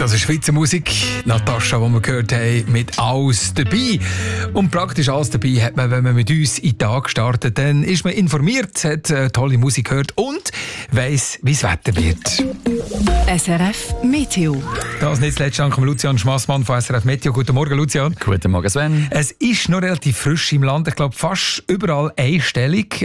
Das ist Schweizer Musik. Natascha, die wir gehört haben, mit «Alles dabei». Und praktisch alles dabei hat man, wenn man mit uns in den Tag startet. Dann ist man informiert, hat tolle Musik gehört und weiss, wie das Wetter wird. SRF Meteo. Das nicht zuletzt dank Lucian Schmassmann von SRF Meteo. Guten Morgen, Lucian. Guten Morgen, Sven. Es ist noch relativ frisch im Land. Ich glaube, fast überall einstellig.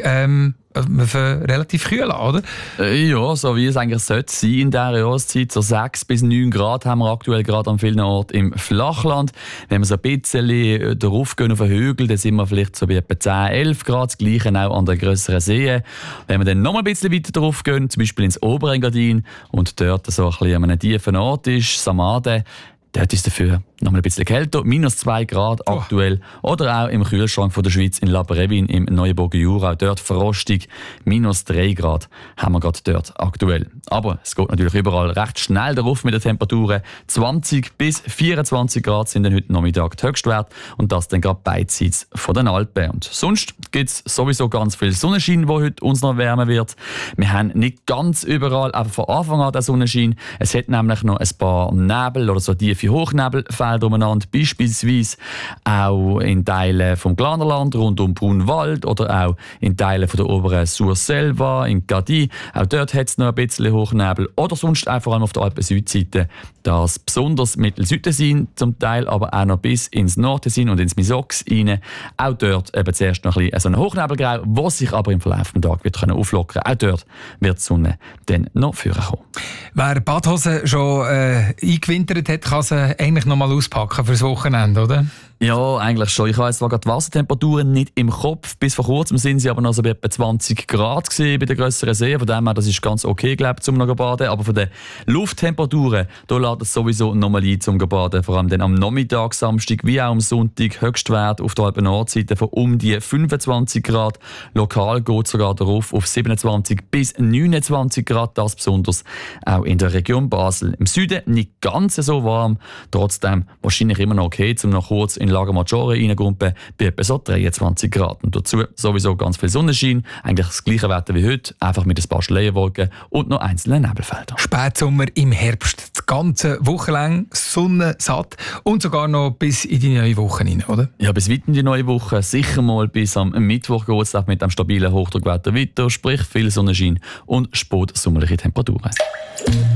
Man relativ kühl an, oder? Ja, so wie es eigentlich sollte sein in dieser Jahreszeit. So 6 bis 9 Grad haben wir aktuell gerade an vielen Orten im Flachland. Wenn wir so ein bisschen darauf gehen auf den Hügel, dann sind wir vielleicht so bei etwa 10, 11 Grad. Das Gleiche auch an den grösseren Seen. Wenn wir dann noch mal ein bisschen weiter drauf gehen, zum Beispiel ins Oberengadin und dort so ein bisschen an einem tiefen Ort ist, Samaden, dort ist dafür noch mal ein bisschen kälter, minus 2 Grad aktuell. Oder auch im Kühlschrank von der Schweiz in La Brevin im Neuenburger Jura, dort frostig, minus 3 Grad haben wir gerade dort aktuell. Aber es geht natürlich überall recht schnell darauf mit den Temperaturen. 20 bis 24 Grad sind dann heute Nachmittag der Höchstwert und das dann gerade beidseits von den Alpen. Und sonst gibt es sowieso ganz viel Sonnenschein, wo heute uns noch wärmer wird. Wir haben nicht ganz überall, aber von Anfang an den Sonnenschein. Es hat nämlich noch ein paar Nebel oder so tiefe Hochnebelfelder umeinander, beispielsweise auch in Teilen vom Glanerland rund um Brunwald oder auch in Teilen von der oberen Surselva, in Gadi. Auch dort hat es noch ein bisschen Hochnebel. Oder sonst auch vor allem auf der Alpen-Südseite, das besonders Mittel-Südtessin zum Teil, aber auch noch bis ins Nordtessin und ins Misox rein. Auch dort eben zuerst noch ein bisschen so ein Hochnebelgrau, was sich aber im Verlauf des Tages wird auflockern können. Auch dort wird die Sonne dann noch vorkommen. Wer Badhosen schon eingewintert hat, kann sie eigentlich noch mal auspacken fürs Wochenende, oder? Ja, eigentlich schon. Ich habe zwar gerade die Wassertemperaturen nicht im Kopf. Bis vor kurzem sind sie aber noch so bei etwa 20 Grad gewesen bei den grösseren Seen. Von dem her, das ist ganz okay, glaube ich, zum noch baden. Aber von den Lufttemperaturen, da lädt es sowieso noch mal ein zum Baden. Vor allem dann am Nachmittag, Samstag wie auch am Sonntag. Höchstwert auf der Alpen-Nordseite von um die 25 Grad. Lokal geht es sogar darauf auf 27 bis 29 Grad. Das besonders auch in der Region Basel. Im Süden nicht ganz so warm. Trotzdem wahrscheinlich immer noch okay, zum noch kurz in Lago Maggiore reingumpen, bei etwa so 23 Grad. Und dazu sowieso ganz viel Sonnenschein, eigentlich das gleiche Wetter wie heute, einfach mit ein paar Schleierwolken und noch einzelnen Nebelfeldern. Spätsommer im Herbst, die ganze Woche lang Sonne satt und sogar noch bis in die neue Woche rein, oder? Ja, bis weit in die neue Woche, sicher mal bis am Mittwoch geht es mit dem stabilen Hochdruckwetter weiter, sprich viel Sonnenschein und spätsommerliche Temperaturen.